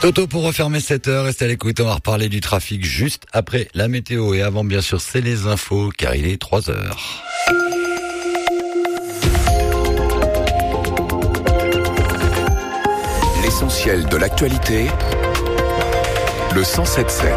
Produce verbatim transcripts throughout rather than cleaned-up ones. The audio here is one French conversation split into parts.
Toto pour refermer cette heure, restez à l'écoute, on va reparler du trafic juste après la météo et avant bien sûr c'est les infos car il est trois heures. L'essentiel de l'actualité, le cent sept sept.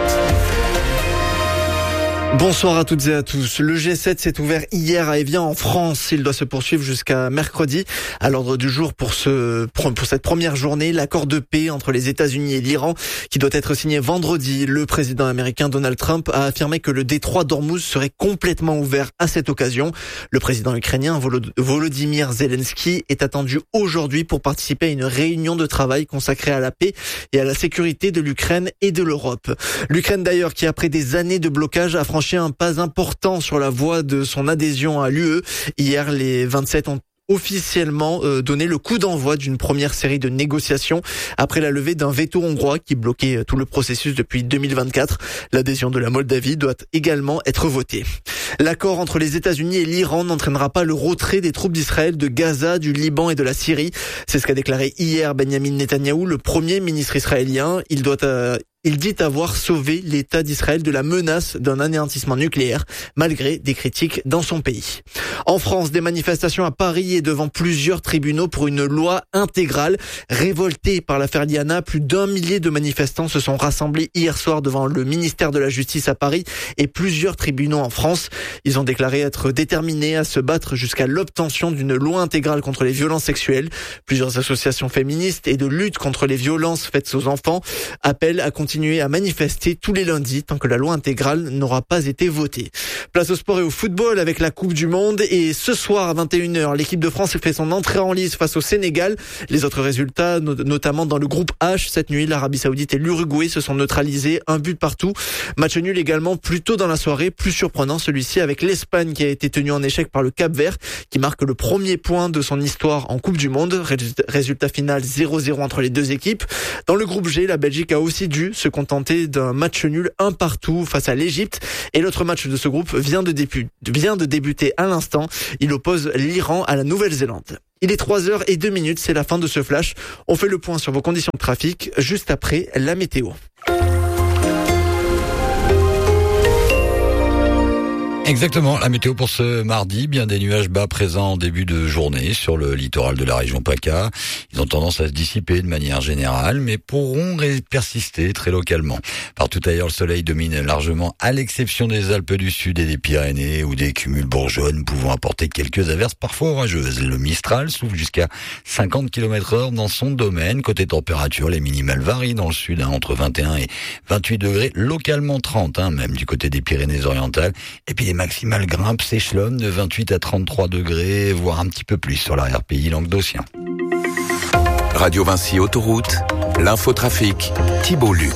Bonsoir à toutes et à tous. Le G sept s'est ouvert hier à Évian en France. Il doit se poursuivre jusqu'à mercredi. À l'ordre du jour pour ce, pour cette première journée, l'accord de paix entre les États-Unis et l'Iran qui doit être signé vendredi. Le président américain Donald Trump a affirmé que le détroit d'Ormuz serait complètement ouvert à cette occasion. Le président ukrainien Volodymyr Zelensky est attendu aujourd'hui pour participer à une réunion de travail consacrée à la paix et à la sécurité de l'Ukraine et de l'Europe. L'Ukraine d'ailleurs qui après des années de blocage a franchi un pas important sur la voie de son adhésion à l'U E. Hier, les vingt-sept ont officiellement euh, donné le coup d'envoi d'une première série de négociations après la levée d'un veto hongrois qui bloquait tout le processus depuis deux mille vingt-quatre. L'adhésion de la Moldavie doit également être votée. L'accord entre les États-Unis et l'Iran n'entraînera pas le retrait des troupes d'Israël de Gaza, du Liban et de la Syrie. C'est ce qu'a déclaré hier Benyamin Netanyahou, le premier ministre israélien. Il doit euh, Il dit avoir sauvé l'État d'Israël de la menace d'un anéantissement nucléaire, malgré des critiques dans son pays. En France, des manifestations à Paris et devant plusieurs tribunaux pour une loi intégrale. Révoltés par l'affaire Liana, plus d'un millier de manifestants se sont rassemblés hier soir devant le ministère de la Justice à Paris et plusieurs tribunaux en France. Ils ont déclaré être déterminés à se battre jusqu'à l'obtention d'une loi intégrale contre les violences sexuelles. Plusieurs associations féministes et de lutte contre les violences faites aux enfants appellent à continuer à manifester tous les lundis tant que la loi intégrale n'aura pas été votée. Place au sport et au football avec la Coupe du Monde et ce soir à vingt et une heures, l'équipe de France fait son entrée en lice face au Sénégal. Les autres résultats, notamment dans le groupe H, cette nuit, l'Arabie Saoudite et l'Uruguay se sont neutralisés, un but partout. Match nul également plus tôt dans la soirée, plus surprenant celui-ci avec l'Espagne qui a été tenue en échec par le Cap-Vert qui marque le premier point de son histoire en Coupe du Monde. Résultat final zéro zéro entre les deux équipes. Dans le groupe G, la Belgique a aussi dû se contenter d'un match nul un partout face à l'Égypte. Et l'autre match de ce groupe vient de, débu- vient de débuter à l'instant. Il oppose l'Iran à la Nouvelle-Zélande. Il est trois heures et deux minutes, c'est la fin de ce flash. On fait le point sur vos conditions de trafic juste après la météo. Exactement, la météo pour ce mardi, bien des nuages bas présents en début de journée sur le littoral de la région PACA. Ils ont tendance à se dissiper de manière générale, mais pourront persister très localement. Partout ailleurs, le soleil domine largement, à l'exception des Alpes du Sud et des Pyrénées, où des cumuls bourgeonnes pouvant apporter quelques averses parfois orageuses. Le Mistral souffle jusqu'à cinquante kilomètres heure dans son domaine. Côté température, les minimales varient dans le sud, hein, entre vingt et un et vingt-huit degrés, localement trente, hein, même du côté des Pyrénées-Orientales. Et puis les maximale grimpe s'échelonne de vingt-huit à trente-trois degrés, voire un petit peu plus sur l'arrière-pays languedocien. Radio Vinci Autoroute, l'infotrafic, Thibault Luc.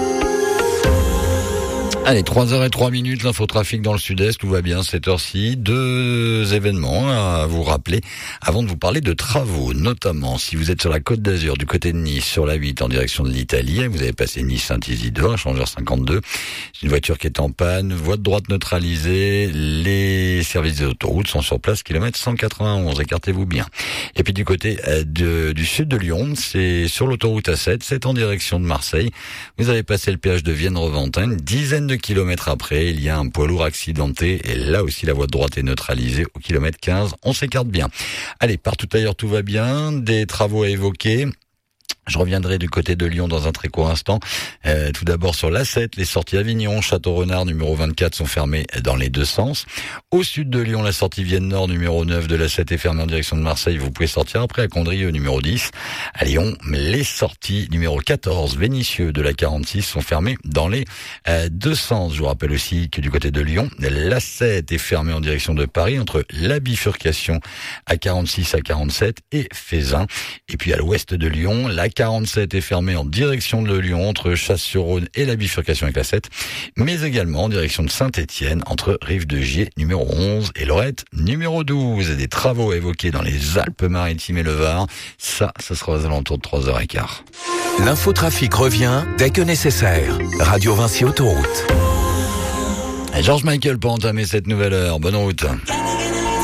Allez, trois heures et trois minutes, l'infotrafic dans le sud-est, tout va bien cette heure-ci. Deux événements à vous rappeler avant de vous parler de travaux, notamment si vous êtes sur la Côte d'Azur, du côté de Nice, sur la huit en direction de l'Italie, vous avez passé Nice-Saint-Isidore, échangeur cinquante-deux, c'est une voiture qui est en panne, voie de droite neutralisée, les services des autoroutes sont sur place, kilomètre cent quatre-vingt-onze, écartez-vous bien. Et puis du côté de, du sud de Lyon, c'est sur l'autoroute A sept, c'est en direction de Marseille, vous avez passé le péage de Vienne-Reventin, une dizaine de kilomètres après, il y a un poids lourd accidenté et là aussi la voie de droite est neutralisée au kilomètre quinze. On s'écarte bien. Allez, partout ailleurs tout va bien. Des travaux à évoquer. Je reviendrai du côté de Lyon dans un très court instant. Euh, tout d'abord sur l'A sept, les sorties Avignon, Château-Renard numéro vingt-quatre sont fermées dans les deux sens. Au sud de Lyon, la sortie Vienne-Nord numéro neuf de l'A sept est fermée en direction de Marseille. Vous pouvez sortir après à Condrieu numéro dix. À Lyon, les sorties numéro quatorze, Vénissieux de la quarante-six sont fermées dans les euh, deux sens. Je vous rappelle aussi que du côté de Lyon, l'A sept est fermée en direction de Paris entre la bifurcation à quarante-six à quarante-sept et Fézin. Et puis à l'ouest de Lyon, la quarante-sept est fermée en direction de Lyon entre Chasse-sur-Rhône et la bifurcation avec la sept, mais également en direction de Saint-Étienne entre Rive-de-Gier numéro onze et Lorette numéro douze. Et des travaux à évoquer dans les Alpes-Maritimes et le Var. Ça, ça sera aux alentours de trois heures quinze. L'infotrafic revient dès que nécessaire. Radio Vinci Autoroute. George Michael pour entamer cette nouvelle heure. Bonne route.